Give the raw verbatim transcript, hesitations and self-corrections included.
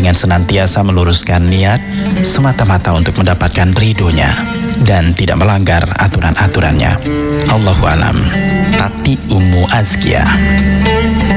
dengan senantiasa meluruskan niat semata-mata untuk mendapatkan ridhonya dan tidak melanggar aturan-aturannya. Allahu a'lam. Tati Ummu Azkia.